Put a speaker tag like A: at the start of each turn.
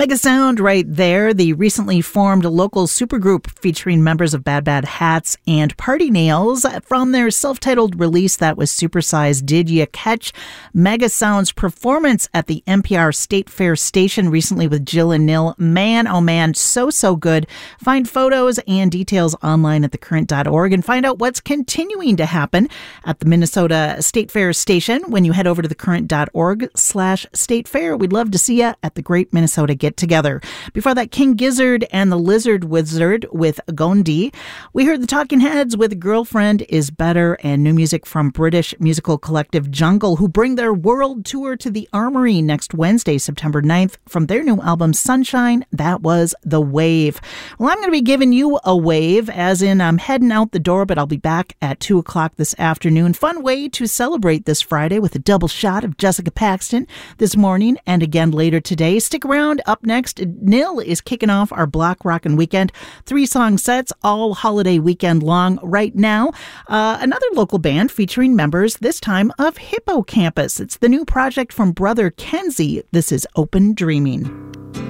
A: Mega Sound right there, the recently formed local supergroup featuring members of Bad Bad Hats and Party Nails from their self-titled release that was supersized. Did you catch Mega Sound's performance at the NPR State Fair station recently with Jill and Nil? Man, oh man, so good. Find photos and details online at thecurrent.org and find out what's continuing to happen at the Minnesota State Fair station when you head over to thecurrent.org/State Fair. We'd love to see you at the Great Minnesota Get Together. Before that, King Gizzard and the Lizard Wizard with Gondi. We heard the Talking Heads with Girlfriend is Better, and new music from British musical collective Jungle, who bring their world tour to the Armory next Wednesday, September 9th, from their new album Sunshine. That was The Wave. Well, I'm going to be giving you a wave, as in I'm heading out the door, but I'll be back at 2 o'clock this afternoon. Fun way to celebrate this Friday with a double shot of Jessica Paxton this morning and again later today. Stick around. Up next, Nil is kicking off our Block Rockin' Weekend. 3-song sets all holiday weekend long right now. Another local band featuring members, this time of Hippocampus. It's the new project from brother Kenzie. This is Open Dreaming.